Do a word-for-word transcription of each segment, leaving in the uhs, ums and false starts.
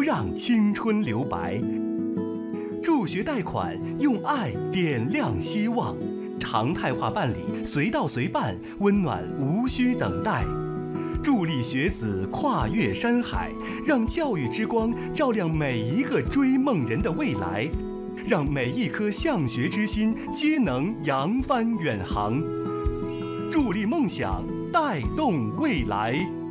让青春留白。助学贷款，用爱点亮希望。常态化办理，随到随办，温暖无需等待。助力学子跨越山海，让教育之光照亮每一个追梦人的未来，让每一颗向学之心皆能扬帆远航。助力梦想，带动未来。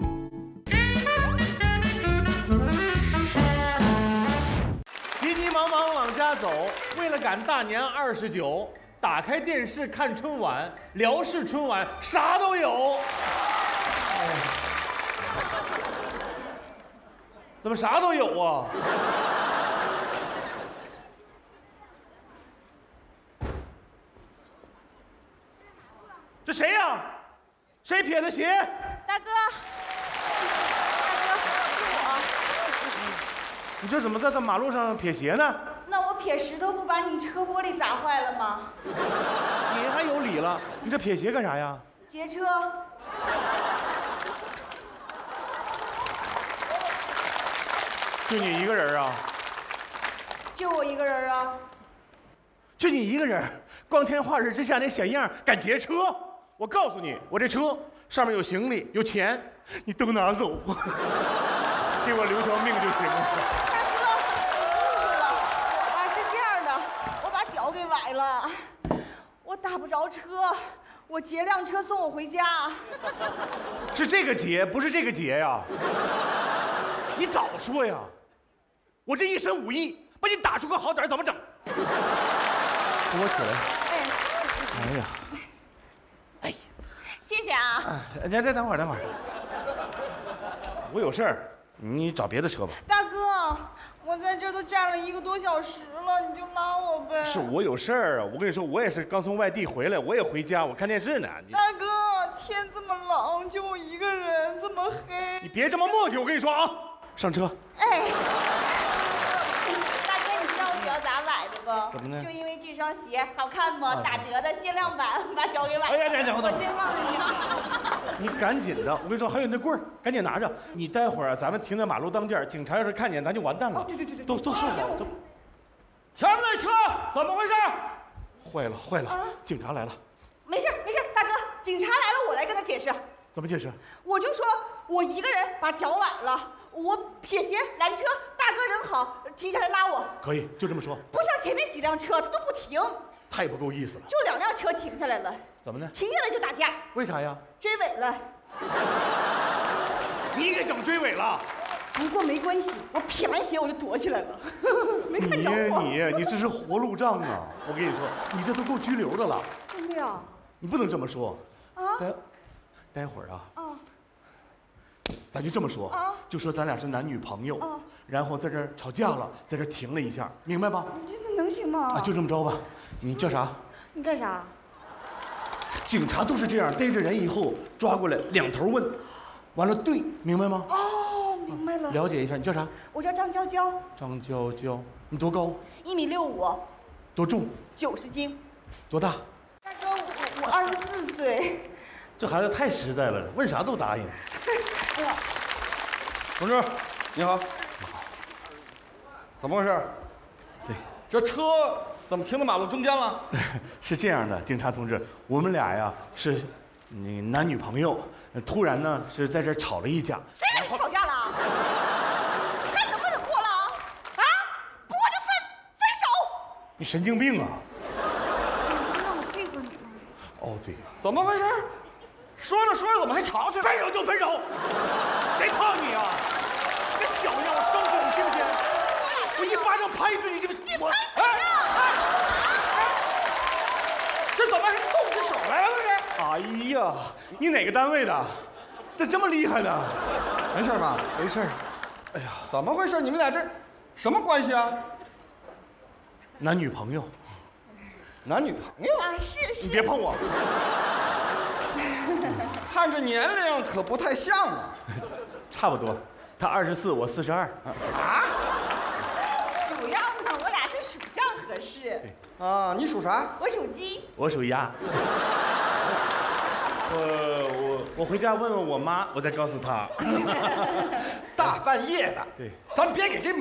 急急忙忙往家走，为了赶大年二十九，打开电视看春晚，辽视春晚啥都有。哎，怎么啥都有啊？这谁呀？谁撇的鞋？ 大哥，大哥，是我。 你这怎么在这马路上撇鞋呢？ 那我撇石头不把你车玻璃砸坏了吗？ 你还有理了？你这撇鞋干啥呀？ 劫车。 就你一个人啊？ 就我一个人啊？ 就你一个人，光天化日之下那显样敢劫车？我告诉你，我这车上面有行李有钱，你都拿走，给我留条命就行了。 大哥，啊，是这样的，我把脚给崴了，我打不着车，我劫辆车送我回家。 是这个劫，不是这个劫呀！你早说呀！我这一身武艺，把你打出个好歹，怎么整？扶我起来。哎呀！哎呀！ 谢谢啊！ 哎，再再等会儿，等会儿。我有事儿，你找别的车吧。 大哥，我在这儿都站了一个多小时了，你就拉我呗。 是我有事儿啊！我跟你说，我也是刚从外地回来，我也回家，我看电视呢。 大哥，天这么冷，就我一个人，这么黑。 你别这么磨叽，我跟你说啊，上车。 哎。脚咋崴的不？ 怎么呢？ 就因为这双鞋好看不？打折的限量版，把脚给崴了。 哎呀，等等， 我先放着你。你赶紧的，我跟你说，还有那棍儿，赶紧拿着。你待会儿啊，咱们停在马路当间，警察要是看见，咱就完蛋了。 哦，对对对对， 都都收好了，都。 前面那车怎么回事？ 坏了坏了，啊、警察来了。 没事没事，大哥，警察来了，我来跟他解释。 怎么解释？ 我就说我一个人把脚崴了。我撇鞋拦车，大哥人好，停下来拉我。 可以，就这么说。 不像前面几辆车，他都不停。 太不够意思了。 就两辆车停下来了。 怎么呢？ 停下来就打架。 为啥呀？ 追尾了。 你给整追尾了？ 不过没关系，我撇完鞋我就躲起来了，没看着我。 你你你这是活路障啊！我跟你说，你这都够拘留的了。 真的呀？ 你不能这么说。 啊？ 待待会儿啊。 啊。 咱就这么说， 啊、 就说咱俩是男女朋友， 啊、 然后在这儿吵架了，在这儿停了一下，明白吧？ 你这能行吗？ 啊，就这么着吧。你叫啥？ 你干啥？ 警察都是这样，逮着人以后抓过来两头问，完了对，明白吗？ 哦，明白了。 了解一下，你叫啥？ 我叫张娇娇。 张娇娇，你多高？ 一米六五。 多重？ 九十斤。 多大？ 大哥，我我二十四岁。 这孩子太实在了，问啥都答应。 同志，你好。怎么回事？ 对， 这车怎么停在马路中间了？ 是这样的，警察同志，我们俩呀是，那男女朋友，突然呢是在这吵了一架。 谁跟你吵架了？看能不能过了啊？不过就分分手。 你神经病啊！ 让我配合你吗？ 哦，对。 怎么回事？说着说着怎么还吵起来？ 分手就分手，谁碰你啊？这小样，我伤害你信不信？我一巴掌拍死你信不信？ 你拍死我！ 这怎么还动起手来了这？ 哎呀，你哪个单位的？咋这么厉害呢？ 没事吧？ 没事。哎呀， 怎么回事？你们俩这什么关系啊？ 男女朋友。 男女朋友？ 啊，是是。 你别碰我。 看着年龄可不太像啊。 差不多，他二十四，我四十二。 啊？ 属样呢，我俩是属相合适。 对。 啊，你属啥？ 我属鸡。 我属鸭。我我我回家问问我妈，我再告诉她。 大半夜的， 对， 咱别给这